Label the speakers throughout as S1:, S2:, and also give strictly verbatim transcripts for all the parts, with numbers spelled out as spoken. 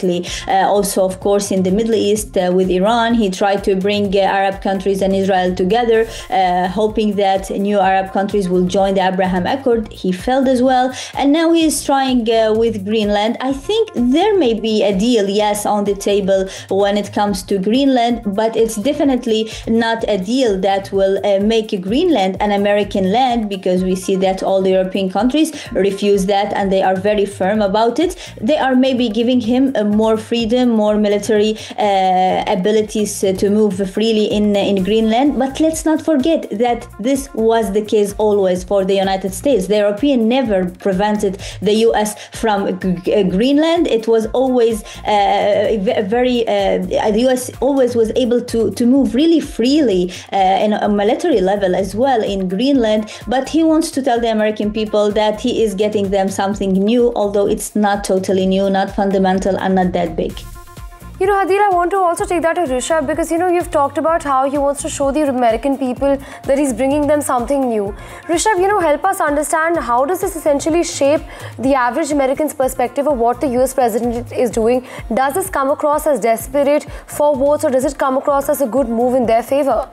S1: directly. Uh, also, of course, in the Middle East uh, with Iran, he tried to bring uh, Arab countries and Israel together, uh, hoping that new Arab countries will join the Abraham Accord. He failed as well. And now he is trying uh, with Greenland. I think there may be a deal, yes, on the table when it comes to Greenland, but it's definitely not a deal that will uh, make Greenland an American land, because we see that all the European countries refuse that and they are very firm about it. They are maybe giving him uh, more freedom, more military uh, abilities uh, to move freely in, uh, in Greenland. But let's not forget that this was the case always for the United States. The European never prevented the U S from g- Greenland. It was always uh, very, uh, the U S always was able to, to move really freely uh, in a military level as well in Greenland. But he wants to tell the American people that he is getting them something new, although it's not totally new, not fundamental, and not that big.
S2: You know, Hadeel, I want to also take that to Rishabh, because, you know, you've talked about how he wants to show the American people that he's bringing them something new. Rishabh, you know, help us understand, how does this essentially shape the average American's perspective of what the U S president is doing? Does this come across as desperate for votes, or does it come across as a good move in their favor?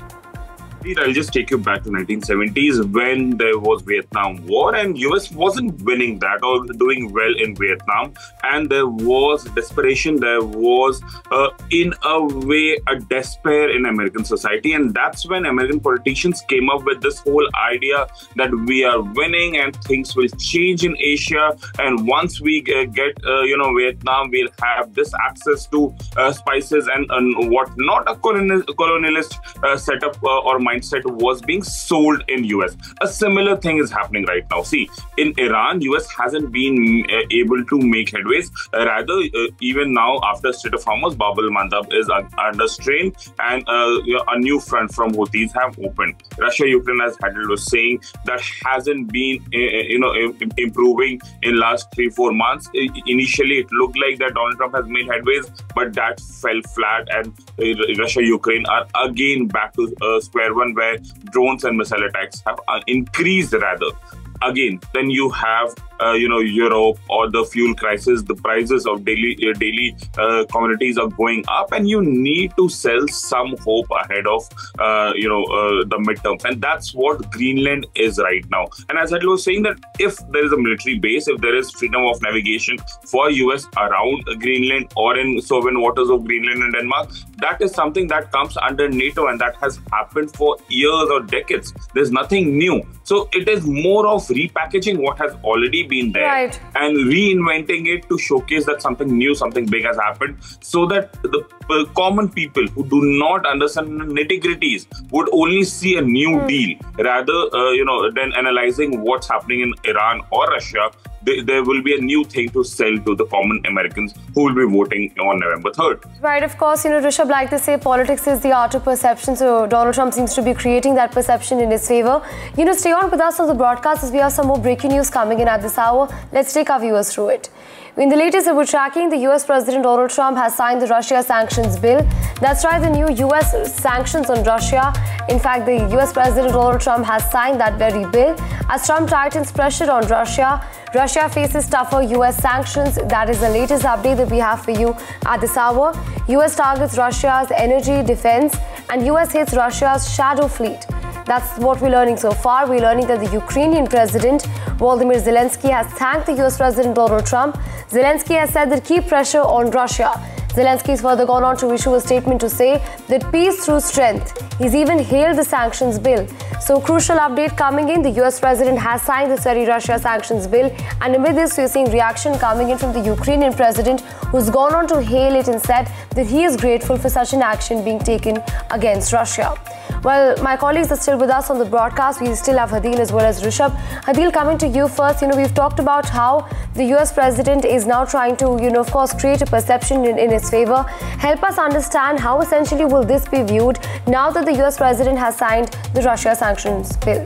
S3: I'll just take you back to nineteen seventies when there was Vietnam War, and U S wasn't winning that or doing well in Vietnam, and there was desperation, there was uh, in a way a despair in American society, and that's when American politicians came up with this whole idea that we are winning and things will change in Asia, and once we uh, get uh, you know Vietnam, we'll have this access to uh, spices and, and what not. A colonial, colonialist uh, setup uh, or mindset was being sold in U S. A similar thing is happening right now. See, in Iran, U S hasn't been uh, able to make headways. Uh, rather, uh, even now after Strait of Hormuz, Bab al-Mandab is un- under strain, and uh, a new front from Houthis have opened. Russia-Ukraine, as Hadeel was saying, that hasn't been uh, you know improving in last three four months. Uh, initially, it looked like that Donald Trump has made headways, but that fell flat, and uh, Russia-Ukraine are again back to uh, square one, where drones and missile attacks have uh, increased rather. Again, then you have, uh, you know, Europe or the fuel crisis. The prices of daily uh, daily uh, commodities are going up, and you need to sell some hope ahead of, uh, you know, uh, the midterms. And that's what Greenland is right now. And as I was saying, that if there is a military base, if there is freedom of navigation for U S around Greenland or in sovereign waters of Greenland and Denmark, that is something that comes under NATO, and that has happened for years or decades. There's nothing new. So it is more of repackaging what has already been there,
S2: right,
S3: and reinventing it to showcase that something new, something big has happened, so that the uh, common people who do not understand the nitty-gritties would only see a new mm. deal rather, uh, you know, than analyzing what's happening in Iran or Russia. There will be a new thing to sell to the common Americans who will be voting on November third.
S2: Right, of course, you know, Rishabh, like they say, politics is the art of perception. So Donald Trump seems to be creating that perception in his favor. You know, stay on with us on the broadcast as we have some more breaking news coming in at this hour. Let's take our viewers through it. In the latest that we're tracking, the U S President Donald Trump has signed the Russia sanctions bill. That's right, the new U S sanctions on Russia. In fact, the U S President Donald Trump has signed that very bill. As Trump tightens pressure on Russia, Russia faces tougher U S sanctions. That is the latest update that we have for you at this hour. U S targets Russia's energy, defense, and U S hits Russia's shadow fleet. That's what we're learning so far. We're learning that the Ukrainian President Volodymyr Zelensky has thanked the U S President Donald Trump. Zelensky has said that keep pressure on Russia. Zelensky has further gone on to issue a statement to say that peace through strength. He's even hailed the sanctions bill. So, crucial update coming in. The U S President has signed this very Russia sanctions bill, and amid this, we're seeing reaction coming in from the Ukrainian President, who's gone on to hail it and said that he is grateful for such an action being taken against Russia. Well, my colleagues are still with us on the broadcast. We still have Hadeel as well as Rishabh. Hadeel, coming to you first. You know, we've talked about how the U S President is now trying to, you know, of course, create a perception in, in his favor. Help us understand how essentially will this be viewed now that the U S President has signed the Russia sanctions bill.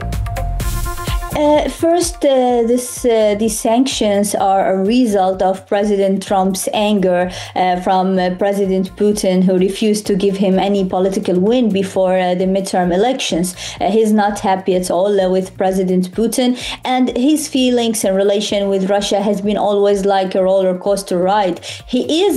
S1: Uh, first, uh, this, uh, these sanctions are a result of President Trump's anger uh, from uh, President Putin, who refused to give him any political win before uh, the midterm elections. Uh, he's not happy at all uh, with President Putin, and his feelings in relation with Russia has been always like a roller coaster ride. He is